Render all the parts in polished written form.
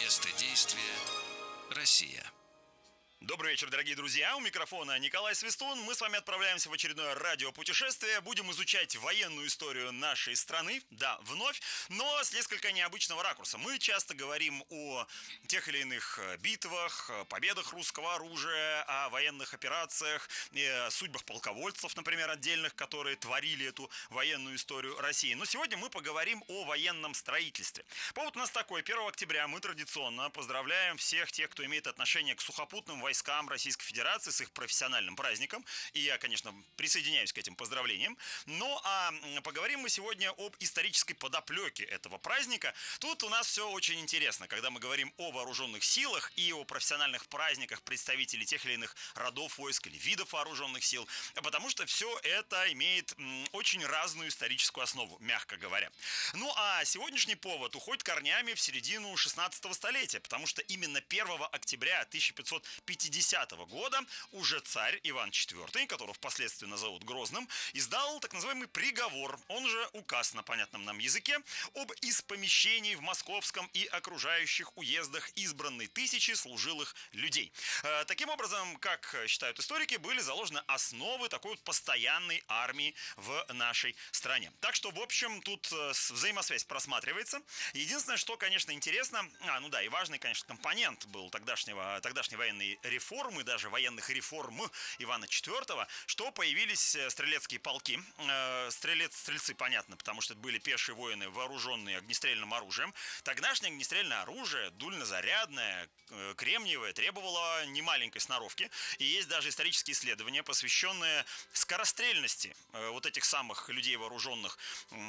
Место действия – Россия. Добрый вечер, дорогие друзья. У микрофона Николай Свистун. Мы с вами отправляемся в очередное радиопутешествие. Будем изучать военную историю нашей страны. Да, вновь, но с несколько необычного ракурса. Мы часто говорим о тех или иных битвах, победах русского оружия, о военных операциях, о судьбах полководцев, например, отдельных, которые творили эту военную историю России. Но сегодня мы поговорим о военном строительстве. Повод у нас такой. 1 октября мы традиционно поздравляем всех тех, кто имеет отношение к сухопутным войскам Российской Федерации с их профессиональным праздником. И я, конечно, присоединяюсь к этим поздравлениям. Ну, а поговорим мы сегодня об исторической подоплеке этого праздника. Тут у нас все очень интересно, когда мы говорим о вооруженных силах и о профессиональных праздниках представителей тех или иных родов войск или видов вооруженных сил, потому что все это имеет очень разную историческую основу, мягко говоря. Ну, а сегодняшний повод уходит корнями в середину 16 столетия, потому что именно 1 октября 1550 года уже царь Иван IV, которого впоследствии назовут Грозным, издал так называемый приговор, он же указ на понятном нам языке, об испомещении в московском и окружающих уездах избранной тысячи служилых людей. Таким образом, как считают историки, были заложены основы такой вот постоянной армии в нашей стране. Так что, в общем, тут взаимосвязь просматривается. Единственное, что, конечно, интересно, и важный, конечно, компонент был тогдашней военной реформы, даже военных реформ Ивана IV, что появились стрелецкие полки. Стрельцы, понятно, потому что это были пешие воины, вооруженные огнестрельным оружием. Тогдашнее огнестрельное оружие, дульнозарядное, кремниевое, требовало немаленькой сноровки. И есть даже исторические исследования, посвященные скорострельности вот этих самых людей, вооруженных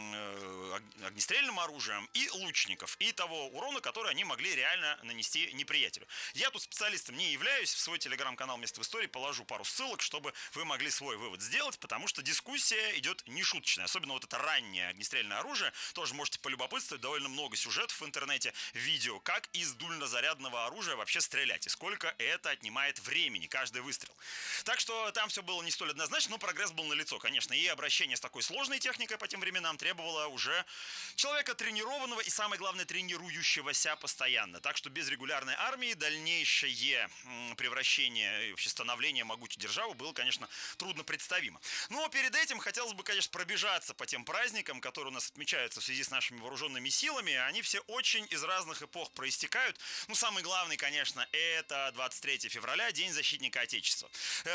огнестрельным оружием, и лучников, и того урона, который они могли реально нанести неприятелю. Я тут специалистом не являюсь, в свой телеграм-канал «Место в истории» положу пару ссылок, чтобы вы могли свой вывод сделать, потому что дискуссия идет нешуточная. Особенно вот это раннее огнестрельное оружие. Тоже можете полюбопытствовать, довольно много сюжетов в интернете, видео, как из дульнозарядного оружия вообще стрелять, и сколько это отнимает времени, каждый выстрел. Так что там все было не столь однозначно, но прогресс был налицо, конечно. И обращение с такой сложной техникой по тем временам требовало уже человека тренированного и, самое главное, тренирующегося постоянно. Так что без регулярной армии дальнейшее превращение и вообще становление могучей державы было, конечно, трудно представимо. Но перед этим хотелось бы, конечно, пробежаться по тем праздникам, которые у нас отмечаются в связи с нашими вооруженными силами. Они все очень из разных эпох проистекают. Ну, самый главный, конечно, это 23 февраля, День защитника Отечества.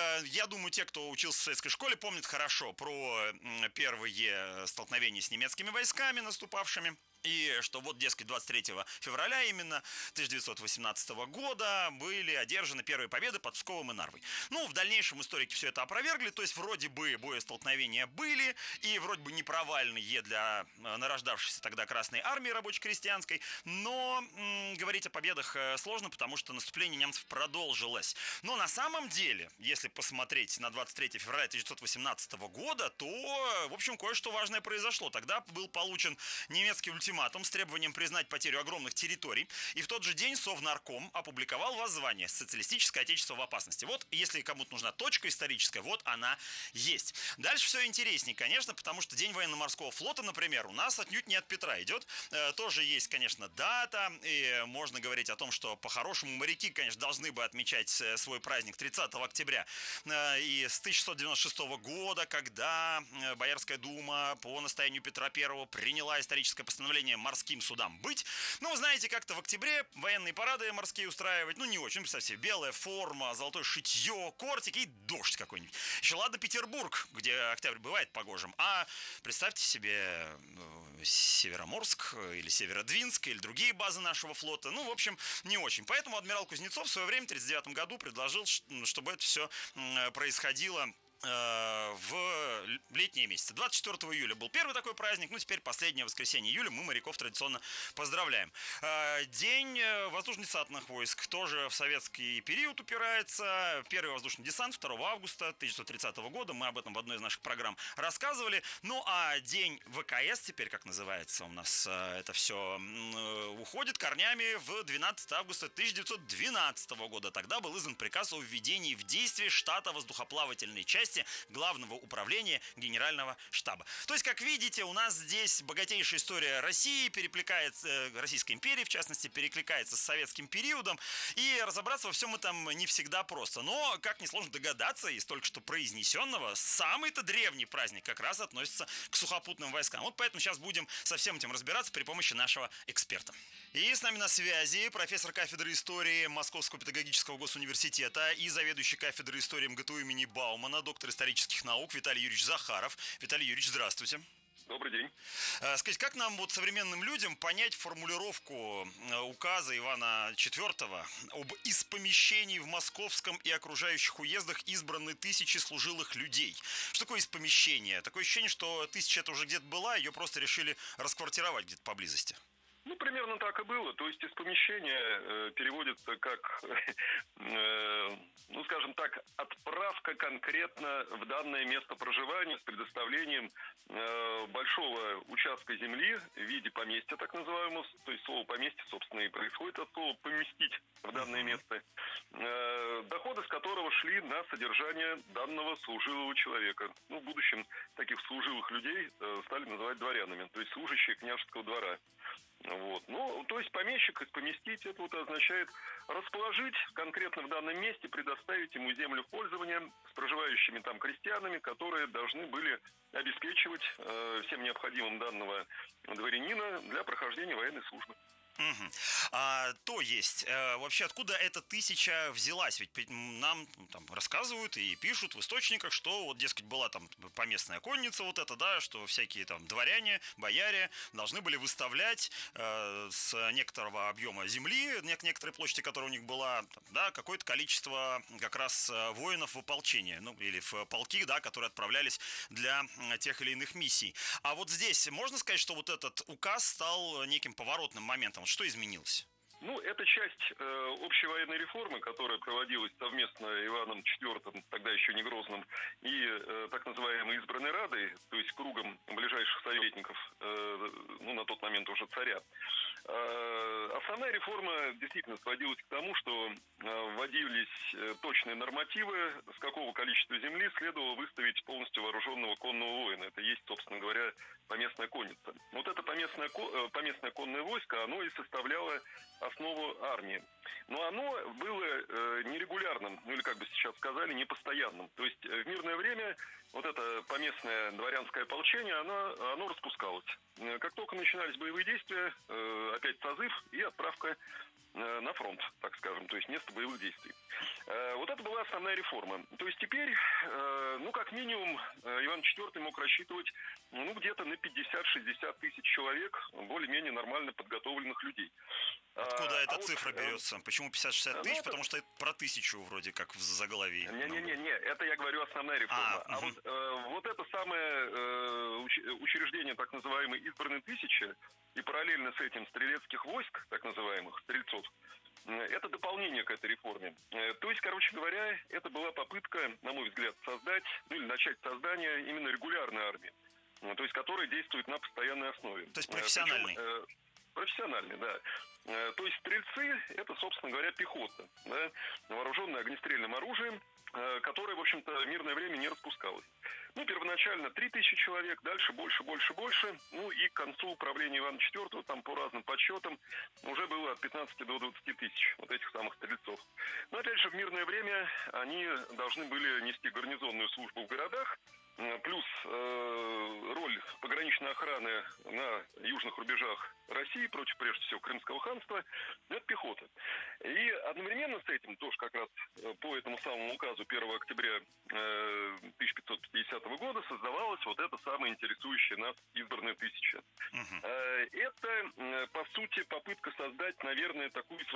Я думаю, те, кто учился в советской школе, помнят хорошо про первые столкновения с немецкими войсками, наступавшими. И что вот, дескать, 23 февраля именно 1918 года были одержаны первые победы под Псковом и Нарвой. Ну, в дальнейшем историки все это опровергли, то есть вроде бы боестолкновения были, и вроде бы не провальные для нарождавшейся тогда Красной Армии рабоче-крестьянской, но говорить о победах сложно, потому что наступление немцев продолжилось. Но на самом деле, если посмотреть на 23 февраля 1918 года, то, в общем, кое-что важное произошло. Тогда был получен немецкий ультиматум с требованием признать потерю огромных территорий, и в тот же день Совнарком опубликовал воззвание «Социалистическое Отечество в опасности». Вот, если кому-то нужна точка историческая, вот она есть. Дальше все интереснее, конечно, потому что День военно-морского флота, например, у нас отнюдь не от Петра идет. Тоже есть, конечно, дата, и можно говорить о том, что по-хорошему моряки, конечно, должны бы отмечать свой праздник 30 октября. И с 1696 года, когда Боярская дума по настоянию Петра I приняла историческое постановление морским судам быть. Ну, вы знаете, как-то в октябре военные парады морские устраивать, ну, не очень. Представьте себе, белая форма, золотое шитье, кортик и дождь какой-нибудь. Еще ладно Петербург, где октябрь бывает погожим, а представьте себе Североморск или Северодвинск или другие базы нашего флота. Ну, в общем, не очень. Поэтому адмирал Кузнецов в свое время, в 1939 году, предложил, чтобы это все происходило в летние месяцы. 24 июля был первый такой праздник, ну теперь последнее воскресенье июля мы моряков традиционно поздравляем. День воздушно-десантных войск тоже в советский период упирается. Первый воздушный десант 2 августа 1930 года, мы об этом в одной из наших программ рассказывали. Ну а день ВКС, теперь как называется у нас это все, уходит корнями в 12 августа 1912 года. Тогда был издан приказ о введении в действие штата воздухоплавательной части части Главного управления Генерального штаба. То есть, как видите, у нас здесь богатейшая история России перекликается, Российской империи, в частности, перекликается с советским периодом, и разобраться во всем этом не всегда просто. Но, как несложно догадаться, из только что произнесенного, самый-то древний праздник как раз относится к сухопутным войскам. Вот поэтому сейчас будем со всем этим разбираться при помощи нашего эксперта. И с нами на связи профессор кафедры истории Московского педагогического госуниверситета и заведующий кафедрой истории МГТУ имени Баумана, доктор исторических наук Виталий Юрьевич Захаров. Виталий Юрьевич, здравствуйте. Добрый день. Скажите, как нам вот современным людям понять формулировку указа Ивана IV об испомещении в московском и окружающих уездах избраны тысячи служилых людей? Что такое испомещение? Такое ощущение, что тысяча это уже где-то была, ее просто решили расквартировать где-то поблизости. Ну, примерно так и было. То есть из помещения переводится как, ну, скажем так, отправка конкретно в данное место проживания с предоставлением большого участка земли в виде поместья, так называемого. То есть слово поместье, собственно, и происходит от слова поместить в данное место. Доходы с которого шли на содержание данного служилого человека. Ну, в будущем таких служилых людей стали называть дворянами, то есть служащие княжеского двора. Вот. Ну, то есть помещик, поместить, это вот означает расположить конкретно в данном месте, предоставить ему землю в пользование с проживающими там крестьянами, которые должны были обеспечивать всем необходимым данного дворянина для прохождения военной службы. Угу. То есть, вообще откуда эта тысяча взялась? Ведь нам там рассказывают и пишут в источниках, что вот, дескать, была там поместная конница вот эта, да, что всякие там дворяне, бояре должны были выставлять с некоторого объема земли, некоторой площади, которая у них была, да, какое-то количество как раз воинов в ополчение, ну, или в полки, да, которые отправлялись для тех или иных миссий. А вот здесь можно сказать, что вот этот указ стал неким поворотным моментом? Что изменилось? Ну, это часть общей военной реформы, которая проводилась совместно Иваном IV, тогда еще не Грозным, и так называемой избранной Радой, то есть кругом ближайших советников, ну, на тот момент уже царя. Основная реформа действительно сводилась к тому, что вводились точные нормативы, с какого количества земли следовало выставить полностью вооруженного конного воина. Это есть, собственно говоря, поместная конница. Вот это поместное конное войско, оно и составляло основу армии. Но оно было нерегулярным, ну или, как бы сейчас сказали, непостоянным. То есть в мирное время вот это поместное дворянское ополчение, оно распускалось. Как только начинались боевые действия, опять созыв и отправка на фронт, так скажем, то есть место боевых действий. Вот это была основная реформа. То есть теперь, ну, как минимум, Иван IV мог рассчитывать, ну, где-то на 50-60 тысяч человек более-менее нормально подготовленных людей. Откуда эта цифра берется? Почему 50-60 тысяч? Потому что это про тысячу вроде как в заголовии. Не, это я говорю основная реформа. Вот это самое учреждение, так называемое избранной тысячи, и параллельно с этим стрелецких войск, так называемых, стрельцов, это дополнение к этой реформе. То есть, короче говоря, это была попытка, на мой взгляд, создать, ну или начать создание именно регулярной армии, то есть которая действует на постоянной основе. То есть профессиональный. Профессиональный, да. То есть стрельцы – это, собственно говоря, пехота, да, вооруженная огнестрельным оружием, которая, в общем-то, в мирное время не распускалась. Ну, первоначально 3000 человек, дальше больше. Ну, и к концу управления Ивана IV, там, по разным подсчетам, уже было от 15 до 20 тысяч вот этих самых стрельцов. Но, опять же, в мирное время они должны были нести гарнизонную службу в городах, плюс роль пограничной охраны на южных рубежах России против, прежде всего, Крымского ханства, это пехота. И одновременно с этим, тоже как раз по этому самому указу 1 октября 1550 года создавалась вот эта самая интересующая нас избранная тысяча. Это, по сути, попытка создать, наверное, такую